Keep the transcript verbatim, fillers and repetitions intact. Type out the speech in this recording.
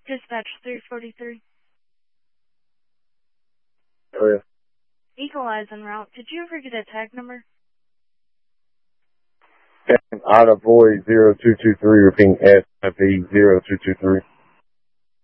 Dispatch three forty-three. Oh, yeah. Eagle Eyes en route. Did you ever get a tag number? Ottawa zero two two three, repeating S F E zero two two three.